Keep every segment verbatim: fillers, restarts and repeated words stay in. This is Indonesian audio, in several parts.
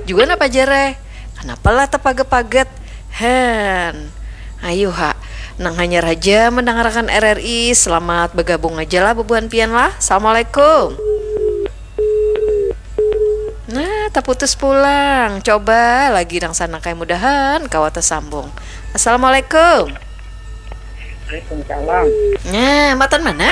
juga napa jere. Kenapa lah tepaget-paget? Hen. Ayo ha. Nang hanya raja mendengarkan R R I. Selamat bergabung aja lah bebuan pian lah. Assalamualaikum. Nah, tak putus pulang. Coba lagi nang sana kayak mudahan kawat tersambung. Assalamualaikum. Waalaikumsalam. Nah, matan mana?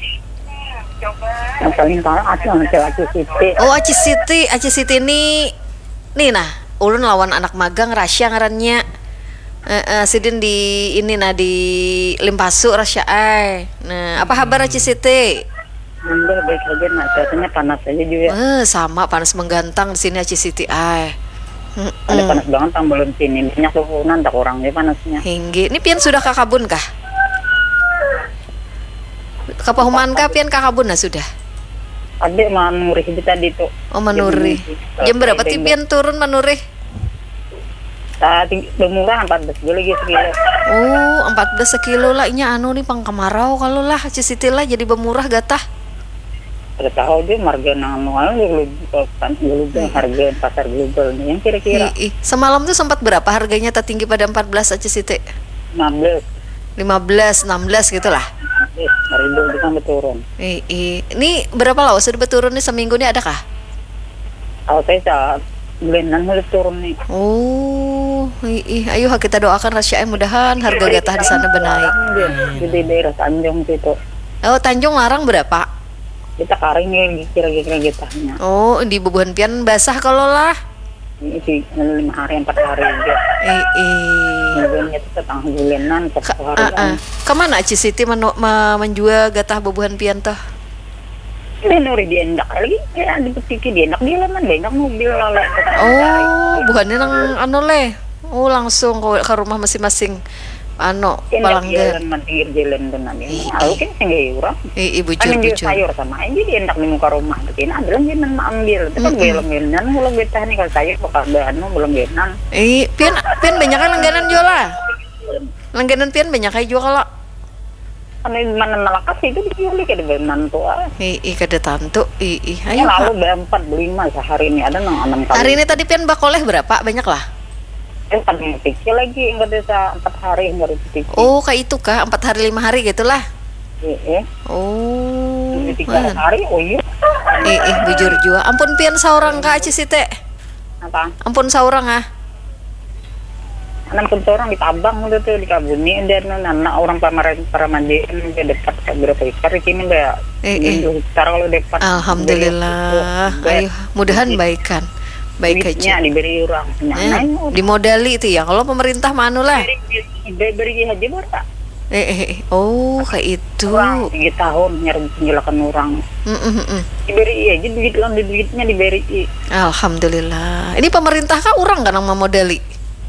Yang paling tahu aku Aci Aci Siti. Oh, Aci Siti, Aci Siti ini nih nah, ulun lawan anak magang Rasya ngarannya. Eh, uh, sidin di ini nah di Limpasu Rasya ai. Nah, apa kabar Aci Siti? Alhamdulillah baik aja, nah cuacanya panas aja juga. Eh, sama panas menggantang di sini Aci Siti ai. Ada panas banget tang belum sini, banyak turunan tak kurangnya panasnya. Hinggi, ini pian sudah kakabun kah? Kapahuman kah pian kakabun nah sudah? Adik manuri itu tadi tuh. Oh manuri. Jam berapa ti pian turun manuri? Tadi bermurah empat belas lagi sekilo. Oh empat belas sekilo lah. Inya anu nih pang kemarau kalau lah Cisiti lah jadi bermurah gatah. Ada tahu dia marga nang anu kan global harga pasar global nih yang kira-kira. I, i. Semalam tuh sempat berapa harganya tertinggi pada empat belas aja Cisiti? enam belas. lima belas, enam belas gitu lah. Eh, ribu itu kan berturun. I, i. Ini berapa lah sudah berturun nih seminggu nih ada kah? Kalau saya saat bulanan mulai turun nih. Oh, i, i. Ayo kita doakan Rasya mudahan harga gatah di sana benaik. Di daerah Tanjung situ. Oh, Tanjung Larang berapa? Kita karingnya kira-kira getahnya. Oh, di Bebuhan Pian basah kalau lah. Ini sih lima hari empat hari aja. Eh, eh. Kemudiannya itu setengah bulanan satu hari. Uh, uh. Kemana Ci Siti men- me- menjual gatah Bebuhan Pian toh? Ini nuri diendak lagi, ya di petiki diendak dia lah man banyak mobil lah. Oh, bukannya nang anu leh. Oh, langsung ke, ke rumah masing-masing. Ano, palanggan. Jalan mantir jalan benar ini. Aku kan sengaja orang. Eh, ibu Kan jur jual sayur sama aja diendak di muka rumah. Bikin ada lagi yang ambil. Tapi belum benan, belum betah nih kalau sayur bakal anu belum benan. Eh, pian pian banyak kan langganan jual lah. Langganan pian banyak kayak jual kalau. Karena mana Malakas itu dijual kayak di Benanto ah. Eh, eh kada tantu. Eh, eh, ayo. Lalu berempat berlima sehari ini ada nang enam kali. Hari ini tadi pian bakoleh berapa? Banyak lah. Eh, kan pikir lagi enggak bisa empat hari baru pikir. Oh, kayak itu kah? Empat hari lima hari gitulah. Eh, eh. Oh. Tiga hari, oh iya. Eh, eh, bujur jua. Ampun pian saurang kak Ci Siti. Apa? Ampun saurang ah. Enam puluh orang ditabang udah tuh di Kabuni dan anak orang pamaran para mandi ke depan berapa hektar kini enggak. Eh, eh. Hektar kalau depan. Alhamdulillah. Ayo, mudahan baikan. Baik aja. Diberi orang. Nah, dimodali itu ya. Kalau pemerintah manu lah. Diberi haji berapa? Eh, eh, eh. Oh, kayak itu. Orang tiga tahun nyari penjelakan orang. Mm, mm, mm. Diberi aja duit lah, duitnya diberi. Alhamdulillah. Ini pemerintah kah orang kan yang memodali?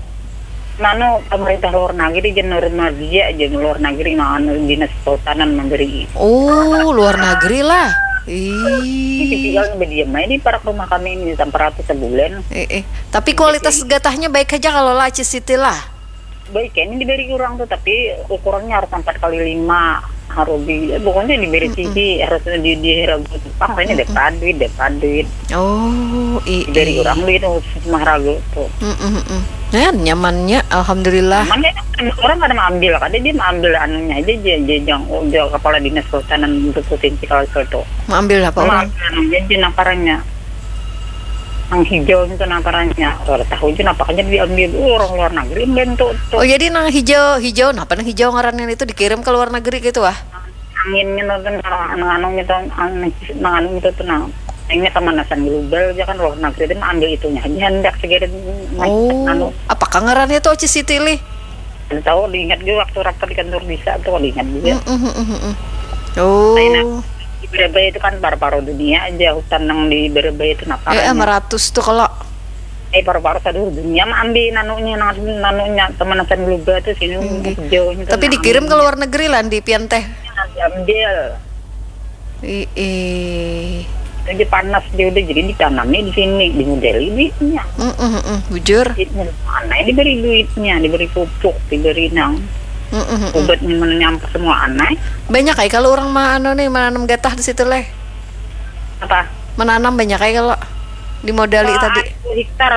Nano pemerintah luar negeri jenur negeri aja luar negeri nano dinas kehutanan memberi. Oh, luar negeri lah. Ini Ih. tinggal berdiam aja di para rumah kami ini sampai ratus sebulan. Eh, eh. Tapi kualitas gatahnya baik aja kalau lah Ci Siti lah. Baik ini diberi kurang tuh tapi ukurannya harus empat kali lima harus di eh, pokoknya diberi tinggi harus di di ragu Jepang ini depan duit depan duit. Oh, iya. Diberi kurang duit itu semua ragu tuh. Mm, mm, mm. Nah, nyamannya alhamdulillah. Mana orang ada mengambil kan dia mengambil anunya aja jejang udah kepala dinas kehutanan untuk provinsi kalau itu. Mengambil apa orang? Jadi namparannya yang hijau itu namparannya kalau tahu aja nampakannya diambil orang luar negeri bentuk tuh. Oh, jadi nang hijau hijau nah nang hijau ngarannya itu dikirim ke luar negeri gitu ah. Anginnya nonton nang anu gitu nang anu itu tuh nang ini pemanasan global aja kan luar negeri itu ambil itunya aja hendak segera oh, anu. Apakah ngarannya tuh Ci Siti li? Tahu diingat juga waktu rapat di kantor bisa tuh diingat juga. Mm, mm, mm, mm. Oh. Nah, di Berbaya itu kan paru-paru dunia aja hutan yang di Berbaya itu naparanya. Eh, meratus tuh kalau Eh paru-paru seluruh dunia mah ambil nanunya nanunya pemanasan global tuh sini hijau. Tapi dikirim ke luar negeri lah di pian teh. Diambil. Ih, eh. Jadi panas dia udah jadi ditanamnya di sini di model duitnya. Mm, mm, mm. Bujur. Mana diberi duitnya, diberi pupuk, diberi nang mm, mm, mm. obat menyampa semua anak. Banyak kayak kalau orang mah anu nih menanam gatah di situ leh. Apa? Menanam banyak kayak kalau dimodali Oh, tadi. hektar